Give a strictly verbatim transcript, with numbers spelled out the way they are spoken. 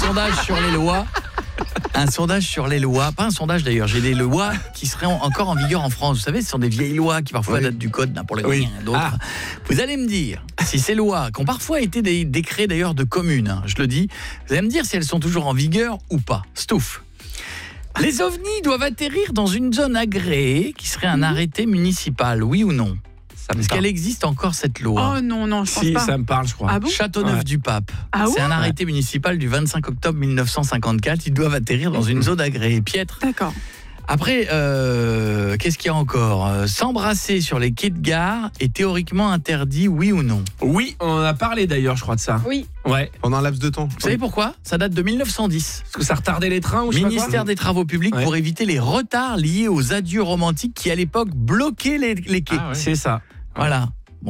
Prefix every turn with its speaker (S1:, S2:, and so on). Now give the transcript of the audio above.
S1: sondage sur les lois. Un sondage sur les lois, pas un sondage d'ailleurs, j'ai des lois qui seraient encore en vigueur en France. Vous savez, ce sont des vieilles lois qui parfois oui. datent du code, pour les oui. rien d'autres. Ah. Vous allez me dire si ces lois, qui ont parfois été des décrets d'ailleurs de communes, hein, je le dis, vous allez me dire si elles sont toujours en vigueur ou pas. Stouff. Les ovnis doivent atterrir dans une zone agréée qui serait un arrêté municipal, oui ou non? Est-ce qu'elle existe encore cette loi?
S2: Oh non, non, je pense
S3: si,
S2: pas.
S3: Si, ça me parle, je crois.
S2: Ah bon?
S1: Châteauneuf-du-Pape.
S2: Ah
S1: c'est
S2: ouais
S1: un arrêté municipal du vingt-cinq octobre mille neuf cent cinquante-quatre. Ils doivent atterrir dans une zone agréée. Piètre.
S2: D'accord.
S1: Après, euh, qu'est-ce qu'il y a encore? S'embrasser sur les quais de gare est théoriquement interdit, oui ou non?
S3: Oui, on en a parlé d'ailleurs, je crois, de ça.
S2: Oui.
S3: Ouais.
S4: Pendant un laps de temps.
S1: Vous savez pourquoi? Ça date de mille neuf cent dix.
S3: Parce que ça retardait les trains ou je sais pas quoi.
S1: Ministère des Travaux Publics ouais. pour éviter les retards liés aux adieux romantiques qui, à l'époque, bloquaient les, les quais.
S3: Ah ouais. C'est ça.
S1: Voilà.